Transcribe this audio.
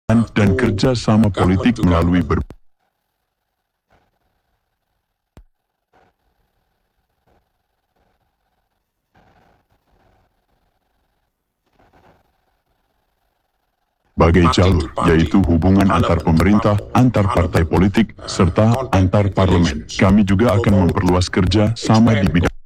dan kerja sama politik melalui berbagai jalur, yaitu hubungan antar pemerintah, antar partai politik, serta antar parlemen. Kami juga akan memperluas kerja sama di bidang